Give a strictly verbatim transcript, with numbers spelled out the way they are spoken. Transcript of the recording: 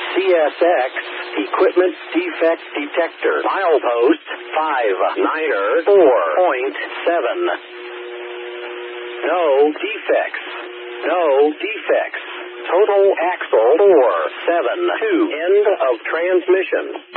C S X, Equipment Defect Detector. Milepost five niner four point seven. No defects. No defects. Total axle four seven two. End of transmission.